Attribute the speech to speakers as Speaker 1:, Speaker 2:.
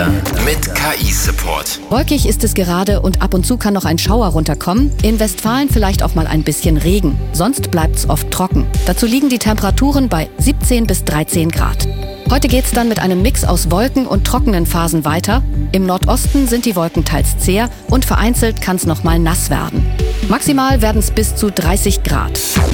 Speaker 1: Mit KI-Support.
Speaker 2: Wolkig ist es gerade und ab und zu kann noch ein Schauer runterkommen. In Westfalen vielleicht auch mal ein bisschen Regen. Sonst bleibt's oft trocken. Dazu liegen die Temperaturen bei 17 bis 13 Grad. Heute geht's dann mit einem Mix aus Wolken und trockenen Phasen weiter. Im Nordosten sind die Wolken teils zäh und vereinzelt kann's noch mal nass werden. Maximal werden's bis zu 30 Grad.